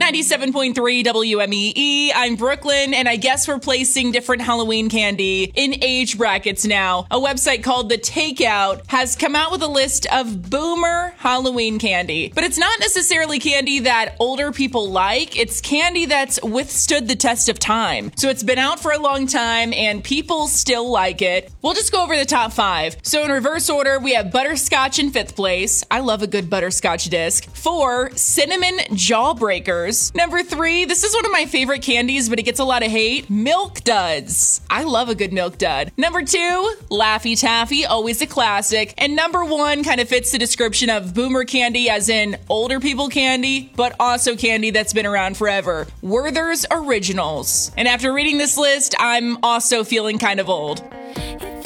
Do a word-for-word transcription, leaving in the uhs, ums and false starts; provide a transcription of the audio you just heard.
ninety-seven point three W M E E. I'm Brooklyn, and I guess we're placing different Halloween candy in age brackets now. A website called The Takeout has come out with a list of boomer Halloween candy. But it's not necessarily candy that older people like. It's candy that's withstood the test of time. So it's been out for a long time, and people still like it. We'll just go over the top five. So in reverse order, we have butterscotch in fifth place. I love a good butterscotch disc. Four, cinnamon jawbreakers. Number three, this is one of my favorite candies, but it gets a lot of hate. Milk duds. I love a good milk dud. Number two, Laffy Taffy, always a classic. And number one kind of fits the description of boomer candy, as in older people candy, but also candy that's been around forever. Werther's Originals. And after reading this list, I'm also feeling kind of old.